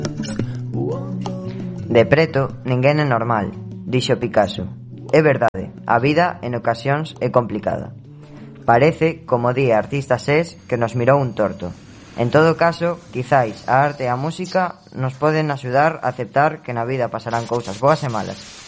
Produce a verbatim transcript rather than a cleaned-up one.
De preto, ninguén é normal, dixo Picasso. É verdade, a vida en ocasións é complicada. Parece, como di a artista Sés, que nos mirou un torto. En todo caso, quizáis a arte e a música nos poden axudar a aceptar que na vida pasarán cousas boas e malas.